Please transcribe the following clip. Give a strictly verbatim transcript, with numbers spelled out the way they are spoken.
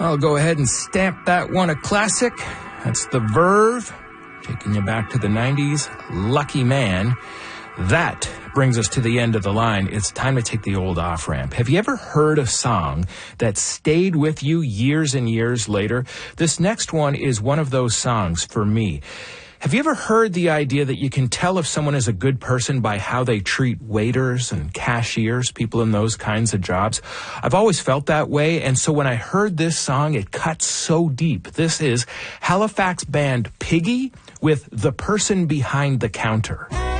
I'll go ahead and stamp that one a classic. That's The Verve, taking you back to the nineties. Lucky Man. That brings us to the end of the line. It's time to take the old off-ramp. Have you ever heard a song that stayed with you years and years later? This next one is one of those songs for me. Have you ever heard the idea that you can tell if someone is a good person by how they treat waiters and cashiers, people in those kinds of jobs? I've always felt that way, and so when I heard this song, it cuts so deep. This is Halifax band Piggy with The Person Behind the Counter.